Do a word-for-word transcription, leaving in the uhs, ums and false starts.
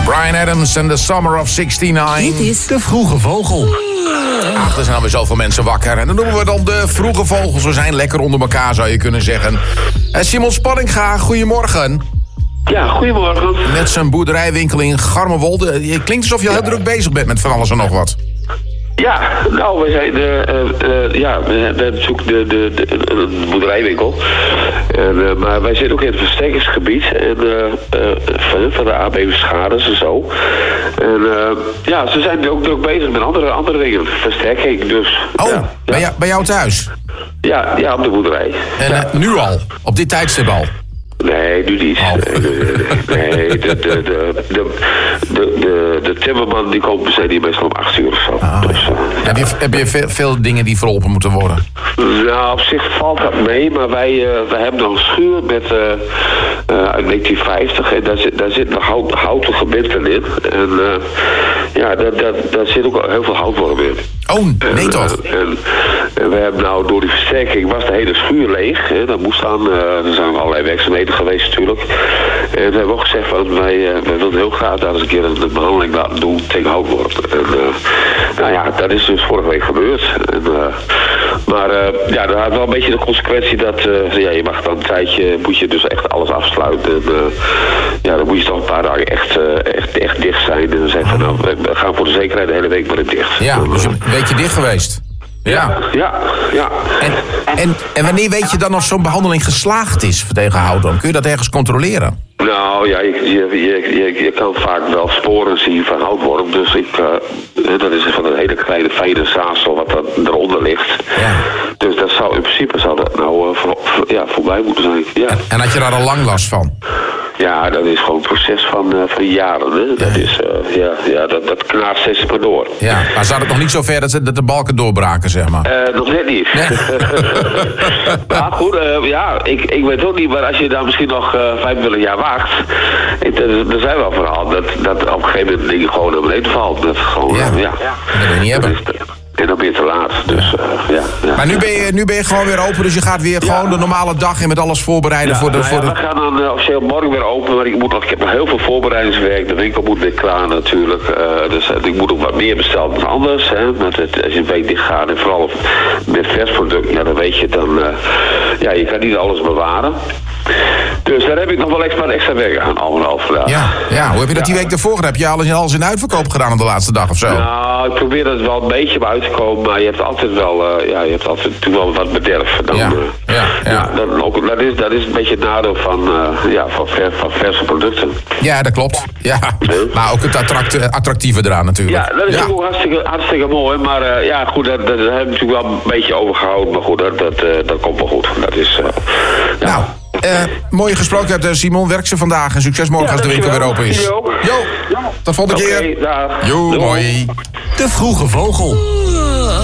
Bryan Adams en The Summer of zestig. Dit is De Vroege Vogel. Ach, er zijn alweer zoveel mensen wakker. En dan noemen we dan De Vroege Vogels. We zijn lekker onder elkaar, zou je kunnen zeggen. En Simon Spanninga, goedemorgen. Ja, goedemorgen. Met zijn boerderijwinkel in Garmerwolde. Je klinkt alsof je heel druk bezig bent met van alles en nog wat. Ja, nou, we zijn de, uh, uh, ja, we hebben natuurlijk de, de, de, de boerderijwinkel. En, uh, maar wij zitten ook in het versterkingsgebied en, uh, uh, van, van de aardbevingsschades en zo. En uh, ja, ze zijn ook druk bezig met andere, andere dingen. Versterking dus. Oh, ja, bij, ja. jou, bij jou thuis? Ja, ja, op de boerderij. En ja. uh, nu al? Op dit tijdstip al? Nee, nu niet. Oh. Nee, nee, de, de, de, de, de, de, de timmerman die komt, zijn die meestal om acht uur of zo. Ah, dus, uh, heb je, heb je veel, veel dingen die verholpen moeten worden? Nou, op zich valt dat mee, maar wij, uh, wij hebben nog een schuur met, uh, uh, uit negentien vijftig en daar zit, daar zit nog hout, houten gebitten in. En uh, ja, daar, daar, daar zit ook heel veel houtworm in. Oh, nee en, toch? Uh, en, en we hebben nou door die versterking was de hele schuur leeg. Hè, dat moest dan, uh, er zijn allerlei werkzaamheden geweest natuurlijk. En we hebben ook gezegd van wij, uh, wij willen heel graag daar eens een keer een behandeling laten doen tegen houtworm. En uh, nou ja, dat is dus vorige week gebeurd. En, uh, maar uh, ja, dat had wel een beetje de consequentie dat uh, ja, je mag dan een tijdje, moet je dus echt alles afsluiten. En, uh, ja, dan moet je toch een paar dagen echt, uh, echt, echt dicht zijn. En dan zeggen we, nou, we gaan voor de zekerheid de hele week maar in dicht. Ja, dus een weekje dicht geweest. Ja. Ja, ja. En, en, en wanneer weet je dan of zo'n behandeling geslaagd is tegen houtworm? Kun je dat ergens controleren? Nou ja, je, je, je, je kan vaak wel sporen zien van houtworm. Dus ik, uh, dat is van een hele kleine fijne zaadsel wat dat eronder ligt. Ja. Dus dat zou in principe zou dat nou uh, voor, voor, ja, voorbij moeten zijn. Ja. En, en had je daar al lang last van? Ja, dat is gewoon een proces van, uh, van jaren. Hè. Dat, Ja. is, uh, ja, ja, dat, dat knaagt steeds maar door. Ja, maar zat het nog niet zo ver dat, ze, dat de balken doorbraken, zeg maar? Uh, nog net niet. Nee. Maar goed, uh, ja, ik, ik weet ook niet, maar als je daar misschien nog uh, vijfentwintig jaar wacht, ik, er, er zijn wel verhalen dat, dat op een gegeven moment dingen gewoon naar beneden valt. Dat gewoon, Ja. uh, ja. Dat wil je niet hebben. Dat is, en dan ben je te laat. Dus, uh, ja, ja. Maar nu ben, je, nu ben je gewoon weer open, dus je gaat weer Ja. gewoon de normale dag in met alles voorbereiden Ja, voor de... nou voor ja, de... we gaan dan uh, officieel morgen weer open, maar ik, moet nog, ik heb nog heel veel voorbereidingswerk. De winkel moet weer klaar natuurlijk. Uh, dus uh, ik moet ook wat meer bestellen dan anders. Hè. Met het, als je een week dicht gaat en vooral met vers product, ja, dan weet je dan... Uh, ja, je kan niet alles bewaren. Dus daar heb ik nog wel extra, extra werk aan, anderhalf vandaag. Ja, ja, hoe heb je dat die week ervoor gedaan? Heb je alles in, alles in uitverkoop gedaan op de laatste dag of zo? Nou, ik probeer dat wel een beetje bij uit te komen, maar je hebt altijd wel, uh, ja, je hebt altijd natuurlijk wel wat bederf. Dan, Ja, uh, ja, ja. ja dan ook, dat, is, dat is een beetje het nadeel van, uh, ja, van, ver, van verse producten. Ja, dat klopt. Ja. Maar ook het attract, attractieve eraan natuurlijk. Ja, dat is ook hartstikke, hartstikke mooi, maar uh, ja, goed, dat, dat, dat hebben we natuurlijk wel een beetje overgehouden, maar goed, dat, dat, uh, dat komt wel goed. Dat is, uh, ja. Nou, uh, mooi gesproken hebt, Simon. Werk ze vandaag en succes morgen Ja, als de winkel weer open is. dankjewel. Jo, tot volgende Oké, keer. dag. Jo, Doei. mooi. De Vroege Vogel.